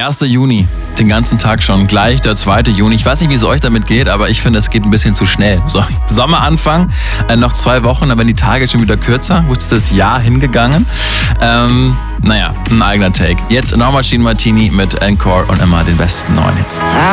1. Juni, den ganzen Tag schon. Gleich der 2. Juni. Ich weiß nicht, wie es euch damit geht, aber ich finde, es geht ein bisschen zu schnell. So, Sommeranfang, noch 2 Wochen, dann werden die Tage schon wieder kürzer. Wo ist das Jahr hingegangen? Naja, ein eigener Take. Jetzt nochmal Machine Martini mit Encore und immer den besten neuen Hits.